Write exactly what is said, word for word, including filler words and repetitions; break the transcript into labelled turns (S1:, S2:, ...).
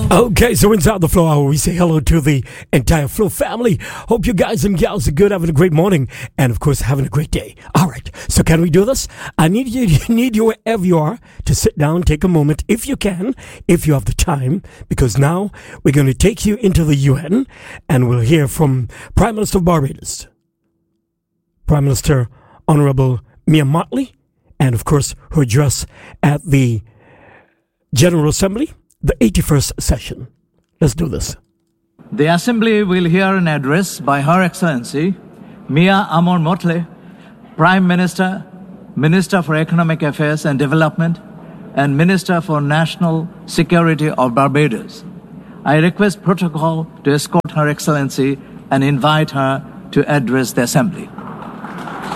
S1: Okay, so inside the Flow Hour, we say hello to the entire Flow family. Hope you guys and gals are good, having a great morning, and of course, having a great day. All right, so can we do this? I need you, need you wherever you are to sit down, take a moment, if you can, if you have the time, because now we're going to take you into the U N, and we'll hear from Prime Minister of Barbados, Prime Minister Honorable Mia Mottley, and of course, her address at the General Assembly, the eighty-first session. Let's do this.
S2: The Assembly will hear an address by Her Excellency Mia Amor Mottley, Prime Minister, Minister for Economic Affairs and Development, and Minister for National Security of Barbados. I request protocol to escort Her Excellency and invite her to address the Assembly.